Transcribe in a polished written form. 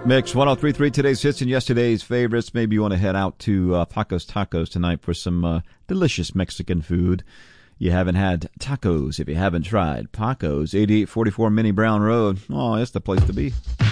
Mix 1033, today's hits and yesterday's favorites. Maybe you want to head out to Paco's Tacos tonight for some delicious Mexican food. You haven't had tacos if you haven't tried Paco's, 8844 Minnie Brown Road. Oh, that's the place to be.